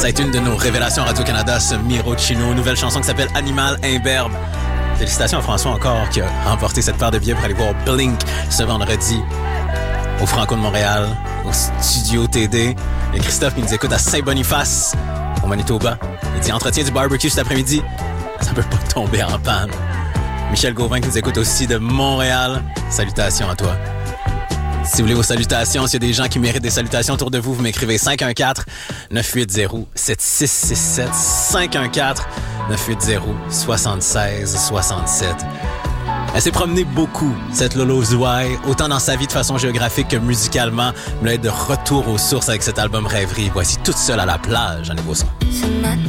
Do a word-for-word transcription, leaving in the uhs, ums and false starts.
a été une de nos révélations Radio-Canada, ce Miro Chino, nouvelle chanson qui s'appelle Animal Imberbe. Félicitations à François encore qui a remporté cette paire de billets pour aller voir Blink ce vendredi au Franco de Montréal, au Studio T D. Et Christophe qui nous écoute à Saint-Boniface, au Manitoba. Il dit entretien du barbecue cet après-midi, ça peut pas tomber en panne. Michel Gauvin qui nous écoute aussi de Montréal. Salutations à toi. Si vous voulez vos salutations, s'il y a des gens qui méritent des salutations autour de vous, vous m'écrivez cinq un quatre neuf huit zéro sept six six sept cinq un quatre neuf huit zéro sept six six sept. Elle s'est promenée beaucoup, cette Lolo Zouaï, autant dans sa vie de façon géographique que musicalement. Mais elle est de retour aux sources avec cet album Rêverie. Voici Toute seule à la plage, un nouveau son. Ce matin,